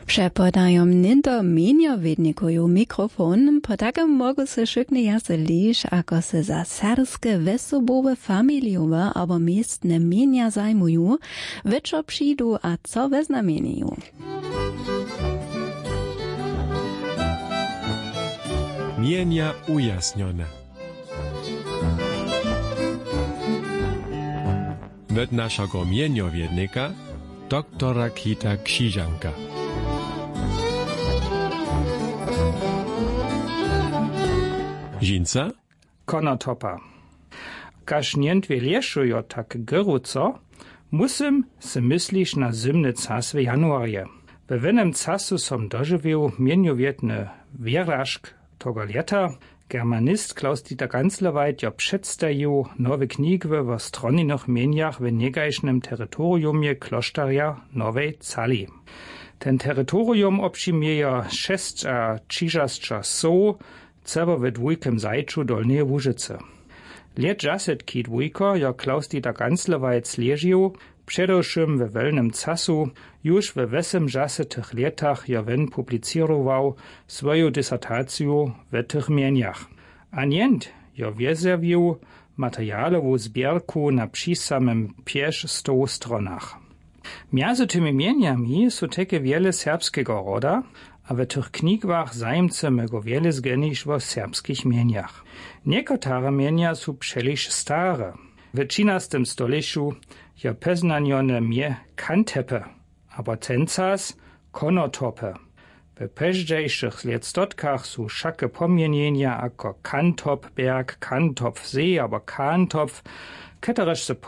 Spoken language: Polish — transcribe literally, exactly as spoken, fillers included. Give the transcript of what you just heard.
Przepodają nindo mienio wiednikuju mikrofon, po takim mogą se szyknie jasy lisz, ako se za serskie wesobowe familiowe albo miestne mienia zajmują, wieczo przyjdą a co weznamieniją. Mienia ujasnione. Od naszego mieniowiednika, doktora Kita Krzyżanka. Žinca? Konotopa. Kaž njentve lešujo tak gyruco, musim se mysliš na zimny cas w januarje. We wenem casu som dożywił mieniowiedny wieraszk tego leta. Germanist Klaus-Dieter Ganzleweit jo przedstawił nowe knigwy w stronnych mieniach w niegajsznym terytoriumie klosztarja Nowej Cali. Ten terytorium obszimieje sześć a trzydzieści so, cebo w dwójkem zajczu Dolnej Łużycy. Liet jasetki dwójko jo Klaus-Dieter Ganzleweit sliežił, przedewszym we welnym casu, już we wesem jasie tych letach jo wen publicirował swoją dysertację w tych mieniach. A nient jo wiezewił materialową zbierku na przysamym pięć sto stronach. Między tymi mieniami są takie wiele serbskiego roda, a w tych knigwach zajemce mego wiele zgenisz w serbskich mieniach. Niekotare mienia są przeliż stare. W trzynastym stoleciu jo peznanione mie kantepe, aber tencas konotope. W peżdżejszych lietstotkach są wszakie pomienienia jako Kantopberg, Kantopsee, aber Kantopf, ketereż se